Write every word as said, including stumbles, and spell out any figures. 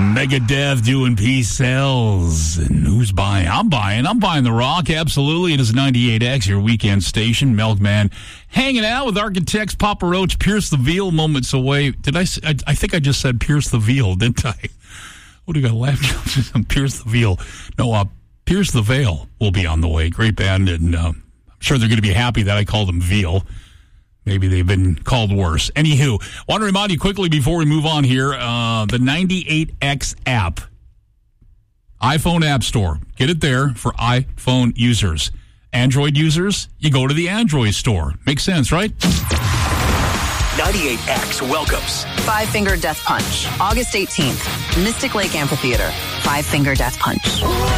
Megadeth doing Peace Sells. And who's buying? I'm buying. I'm buying The Rock, absolutely. It is ninety-eight X, your weekend station. Milkman hanging out with architects Papa Roach. Pierce the Veal moments away. Did I, I, I think I just said Pierce the Veal, didn't I? What do you got left? Pierce the Veal. No, uh, Pierce the Veil will be on the way. Great band, and uh, I'm sure they're going to be happy that I called them Veal. Maybe they've been called worse. Anywho, want to remind you quickly before we move on here, uh, the ninety-eight X app, iPhone App Store. Get it there for iPhone users. Android users, you go to the Android store. Makes sense, right? ninety-eight X welcomes Five Finger Death Punch, August eighteenth, Mystic Lake Amphitheater. Five Finger Death Punch.